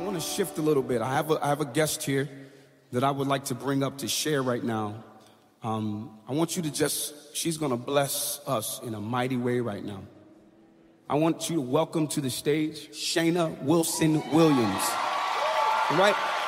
want to shift a little bit. I have a guest here that I would like to bring up to share right now. I want you to she's going to bless us in a mighty way right now. I want you to welcome to the stage Shayna Wilson Williams. All right?